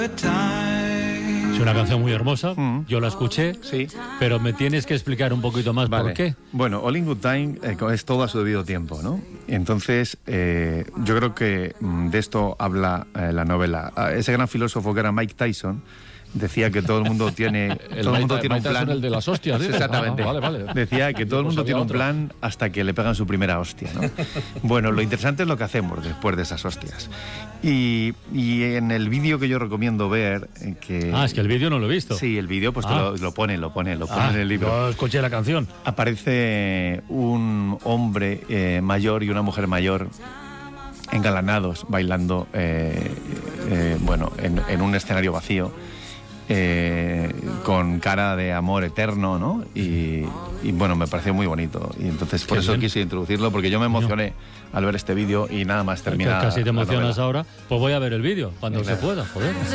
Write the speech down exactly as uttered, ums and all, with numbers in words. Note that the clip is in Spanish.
Es una canción muy hermosa, mm. yo la escuché, sí. pero me tienes que explicar un poquito más vale. por qué. Bueno, All in Good Time eh, es todo a su debido tiempo, ¿no? Entonces, eh, yo creo que mm, de esto habla eh, la novela. Ese gran filósofo que era Mike Tyson decía que todo el mundo tiene, el todo el mundo Mike, tiene Mike un plan. El de las hostias, ¿sí? Exactamente. Ah, vale, vale. Decía que todo el mundo tiene un plan hasta que le pegan su primera hostia, ¿no? Bueno, lo interesante es lo que hacemos después de esas hostias. Y, y en el vídeo que yo recomiendo ver, que ah, es que el vídeo no lo he visto. Sí, el vídeo pues ah. te lo, lo pone, lo pone, lo pone ah, en el libro. Yo escuché la canción. Aparece un hombre eh, mayor y una mujer mayor engalanados bailando, eh, eh, bueno, en, en un escenario vacío. Eh, con cara de amor eterno, ¿no? Y, y bueno, me pareció muy bonito. Y entonces por Qué eso bien. quise introducirlo, porque yo me emocioné al ver este vídeo y nada más terminar. Casi te emocionas ahora. Pues voy a ver el vídeo cuando Venga. se pueda, joder.